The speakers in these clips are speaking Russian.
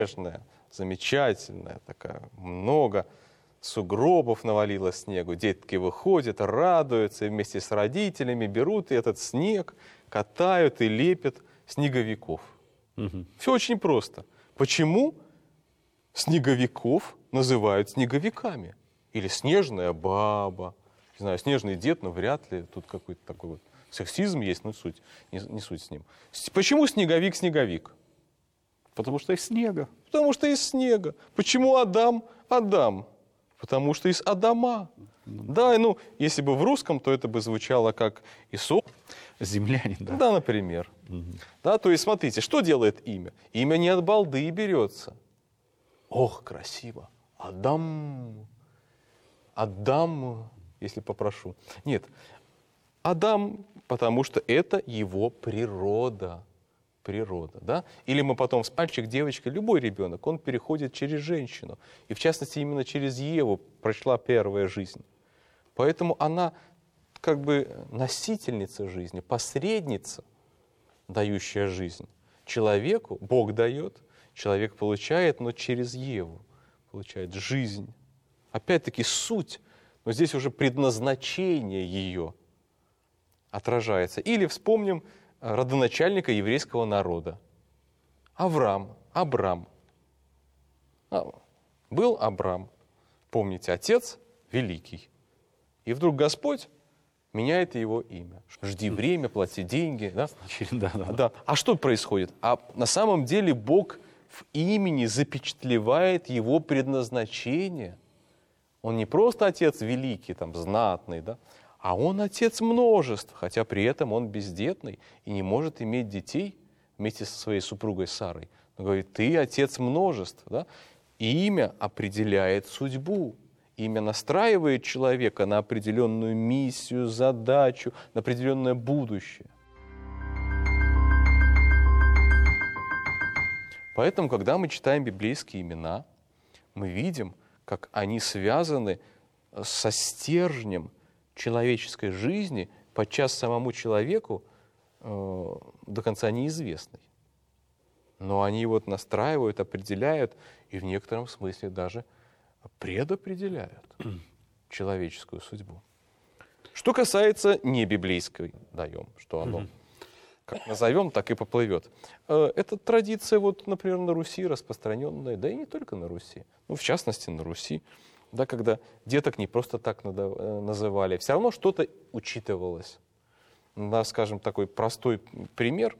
снежная, замечательная такая, много сугробов навалило снегу. Детки выходят, радуются, и вместе с родителями берут и этот снег, катают и лепят снеговиков. Все очень просто. Почему снеговиков называют снеговиками? Или снежная баба, не знаю, снежный дед, но вряд ли. Тут какой-то такой вот сексизм есть, но суть, не суть с ним. Почему снеговик снеговик? Потому что из снега. Потому что из снега. Почему Адам Адам? Потому что из Адама. Да, ну, если бы в русском, то это бы звучало как Исо. Землянин, да. Да, например. Да, то есть, смотрите, что делает имя? Имя не от балды берется. Ох, красиво. Адам. Адам, если попрошу. Нет, Адам, потому что это его природа. Природа, да? Или мы потом с мальчик, девочка, любой ребенок, он переходит через женщину. И в частности, именно через Еву прошла первая жизнь. Поэтому она как бы носительница жизни, посредница, дающая жизнь. Человеку Бог дает, человек получает, но через Еву получает жизнь. Опять-таки суть, но здесь уже предназначение ее отражается. Или вспомним родоначальника еврейского народа. Авраам, Абрам. Был Абрам, помните, отец великий. И вдруг Господь меняет его имя. Жди время, плати деньги. Да? Да. А что происходит? А на самом деле Бог в имени запечатлевает его предназначение. Он не просто отец великий, там, знатный, да? А он отец множеств, хотя при этом он бездетный и не может иметь детей вместе со своей супругой Сарой. Он говорит, ты отец множеств. Да? И имя определяет судьбу. Имя настраивает человека на определенную миссию, задачу, на определенное будущее. Поэтому, когда мы читаем библейские имена, мы видим, как они связаны со стержнем человеческой жизни, подчас самому человеку до конца неизвестной. Но они вот настраивают, определяют и в некотором смысле даже предопределяют человеческую судьбу. Что касается небиблейской, даем, что оно как назовем, так и поплывет. Это традиция, вот, например, на Руси распространенная, да и не только на Руси, ну, в частности, на Руси. Да, когда деток не просто так называли, все равно что-то учитывалось. Да, скажем, такой простой пример.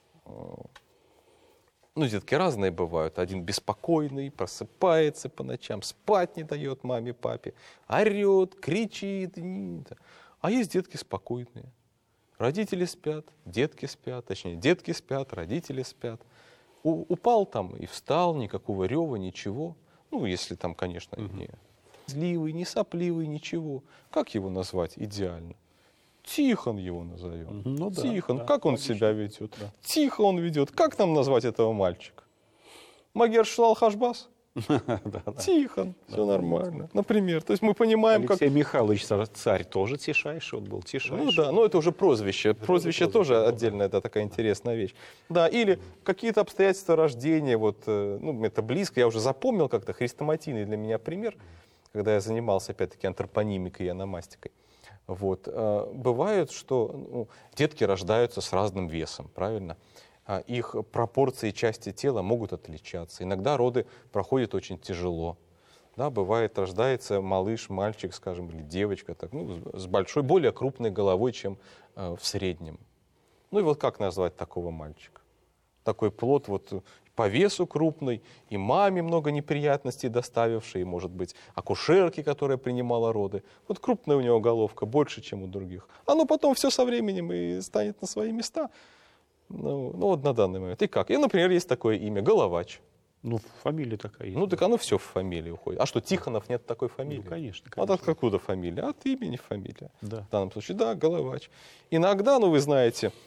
Ну, детки разные бывают. Один беспокойный, просыпается по ночам, спать не дает маме, папе, орет, кричит. А есть детки спокойные. Родители спят, детки спят, точнее, детки спят, родители спят. Упал там и встал, никакого рева, ничего. Ну, если там, конечно, не зливый, не сопливый, ничего. Как его назвать идеально? Тихон его назовем. Ну, да, Тихон. Да, как он себя ведет? Да. Тихо он ведет. Как нам назвать этого мальчика? Магершлал Хашбас? Тихон. Все нормально. Например. То есть мы понимаем, как... Алексей Михайлович царь тоже тишайший, он был тишайший. Ну да, но это уже прозвище. Прозвище тоже отдельная, да, такая интересная вещь. Да, или какие-то обстоятельства рождения, вот, ну, это близко, я уже запомнил как-то, хрестоматийный для меня пример, когда я занимался, опять-таки, антропонимикой и ономастикой. Вот. Бывает, что детки рождаются с разным весом, правильно? Их пропорции части тела могут отличаться. Иногда роды проходят очень тяжело. Да, бывает, рождается малыш, мальчик, скажем, или девочка, так, ну, с большой, более крупной головой, чем в среднем. Ну и вот как назвать такого мальчика? Такой плод вот по весу крупный, и маме много неприятностей доставившей, и, может быть, акушерке, которая принимала роды. Вот крупная у него головка, больше, чем у других. Оно потом все со временем и станет на свои места. Ну вот на данный момент. И как? И, например, есть такое имя Головач. Ну, фамилия такая есть. Ну, так оно все в фамилии уходит. А что, Тихонов нет такой фамилии? Ну, конечно. А так откуда фамилия? От имени фамилия. Да. В данном случае, да, Головач. Иногда, ну, вы знаете,